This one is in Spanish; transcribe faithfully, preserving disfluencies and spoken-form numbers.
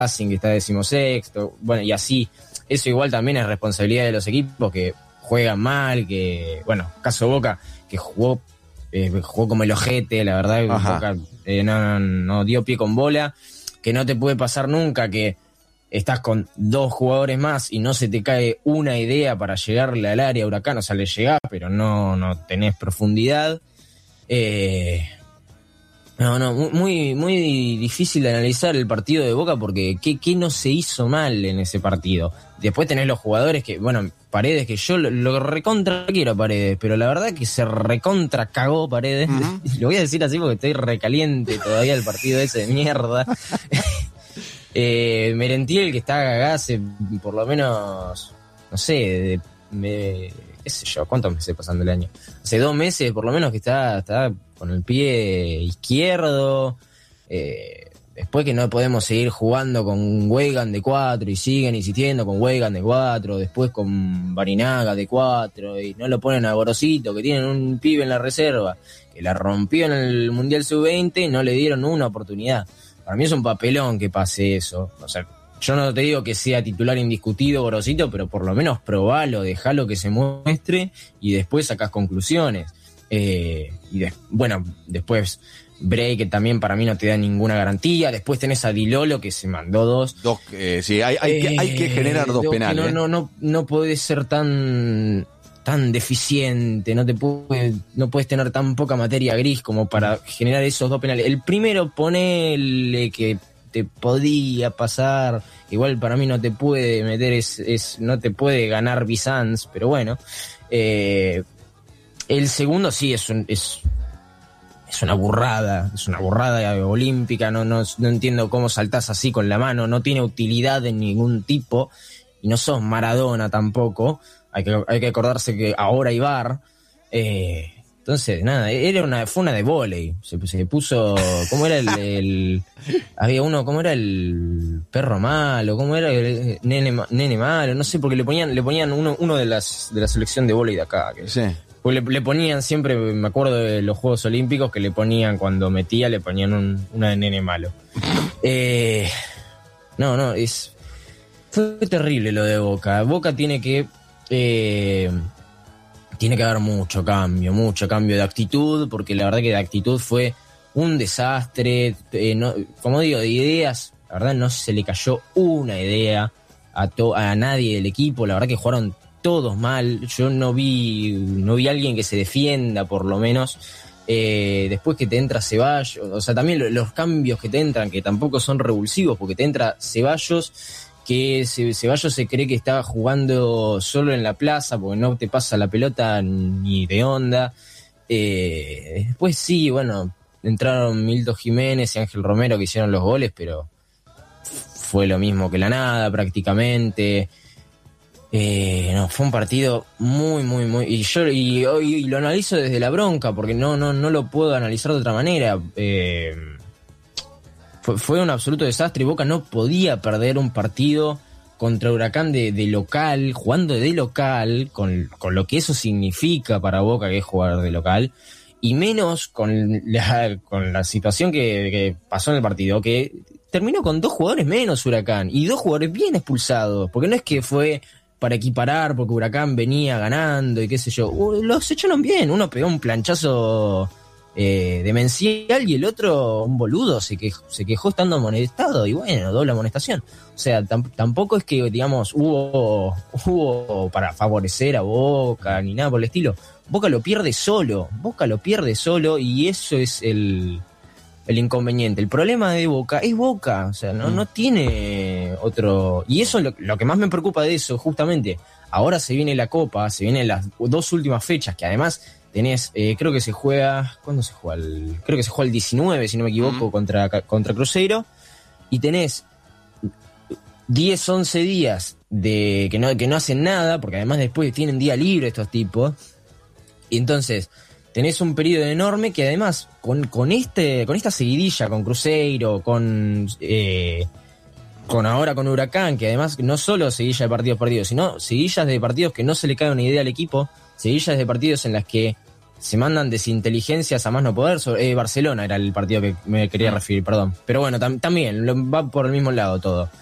Racing, que está decimosexto, bueno, y así. Eso igual también es responsabilidad de los equipos que juegan mal, que, bueno, caso Boca, que jugó, eh, jugó como el ojete, la verdad, Boca eh, no, no, no dio pie con bola, que no te puede pasar nunca que estás con dos jugadores más y no se te cae una idea para llegarle al área Huracán, o sea, le llegás, pero no, no tenés profundidad. Eh, no, no, muy, muy difícil de analizar el partido de Boca porque ¿qué, qué no se hizo mal en ese partido? Después tenés los jugadores que, bueno, Paredes, que yo lo, lo recontra quiero a Paredes, pero la verdad que se recontra cagó Paredes. Uh-huh. Lo voy a decir así porque estoy recaliente todavía el partido ese de mierda. eh, Merentiel, que está cagado hace por lo menos, no sé, de, de, qué sé yo, ¿cuántos meses pasando el año? Hace dos meses por lo menos que está, está con el pie izquierdo. Eh, después que no podemos seguir jugando con Weigand de cuatro y siguen insistiendo con Weigand de cuatro, después con Barinaga de cuatro y no lo ponen a Gorosito, que tienen un pibe en la reserva que la rompió en el Mundial sub veinte y no le dieron una oportunidad. Para mí es un papelón que pase eso. O sea, yo no te digo que sea titular indiscutido Gorosito, pero por lo menos probalo, dejalo que se muestre y después sacás conclusiones. Eh, y de, bueno, después Bray, que también para mí no te da ninguna garantía. Después tenés a Di Lolo, que se mandó dos. Dos, eh, sí, hay, hay, eh, que, hay que generar dos penales. No, no, no, no podés ser tan, tan deficiente, no te puede, no puedes tener tan poca materia gris como para generar esos dos penales. El primero, ponele que te podía pasar, igual para mí no te puede meter, es, es no te puede ganar Bizanz, pero bueno. Eh, el segundo sí es un, es Es una burrada, es una burrada olímpica, no, no, no entiendo cómo saltás así con la mano, no tiene utilidad de ningún tipo, y no sos Maradona tampoco, hay que, hay que acordarse que ahora hay V A R, eh, entonces nada, era una, fue una de vóley, se, se puso, ¿cómo era el, el, había uno, cómo era el perro malo, cómo era el nene, nene malo, no sé, porque le ponían, le ponían uno, uno de las, de la selección de vóley de acá, que sí. Pues le, le ponían siempre, me acuerdo de los Juegos Olímpicos, que le ponían, cuando metía, le ponían un, una de nene malo. Eh, no, no, es fue terrible lo de Boca. Boca tiene que eh, tiene que haber mucho cambio, mucho cambio de actitud, porque la verdad que de actitud fue un desastre. Eh, no, como digo, de ideas, la verdad no se le cayó una idea a, to, a nadie del equipo. La verdad que jugaron todos mal, yo no vi no vi a alguien que se defienda por lo menos. Eh, después que te entra Ceballos, o sea, también lo, los cambios que te entran, que tampoco son revulsivos, porque te entra Ceballos, que se, Ceballos se cree que estaba jugando solo en la plaza, porque no te pasa la pelota ni de onda. Eh, después sí, bueno, entraron Milton Jiménez y Ángel Romero, que hicieron los goles, pero fue lo mismo que la nada prácticamente. Eh, no, fue un partido muy, muy, muy... Y yo y, y lo analizo desde la bronca, porque no, no, no lo puedo analizar de otra manera. Eh, fue, fue un absoluto desastre y Boca no podía perder un partido contra Huracán de, de local, jugando de local, con, con lo que eso significa para Boca, que es jugar de local, y menos con la, con la situación que, que pasó en el partido, que terminó con dos jugadores menos Huracán, y dos jugadores bien expulsados, porque no es que fue para equiparar, porque Huracán venía ganando y qué sé yo. Los echaron bien. Uno pegó un planchazo eh, demencial y el otro, un boludo, se quejó, se quejó estando amonestado y bueno, doble amonestación. O sea, tam, tampoco es que, digamos, hubo, hubo para favorecer a Boca ni nada por el estilo. Boca lo pierde solo. Boca lo pierde solo y eso es el... el inconveniente. El problema de Boca es Boca, o sea, no, no tiene otro... Y eso es lo, lo que más me preocupa de eso, justamente. Ahora se viene la Copa, se vienen las dos últimas fechas, que además tenés, eh, creo que se juega... ¿Cuándo se juega? El, creo que se juega el diecinueve, si no me equivoco, mm. contra, contra Cruzeiro. Y tenés diez, once días de que no, que no hacen nada, porque además después tienen día libre estos tipos. Y entonces... tenés un periodo enorme que además con, con este con esta seguidilla, con Cruzeiro, con eh, con ahora con Huracán, que además no solo seguilla de partidos perdidos, sino seguillas de partidos que no se le cae una idea al equipo, seguillas de partidos en las que se mandan desinteligencias a más no poder. Sobre, eh, Barcelona era el partido que me quería referir, perdón. Pero bueno, tam- también va por el mismo lado todo.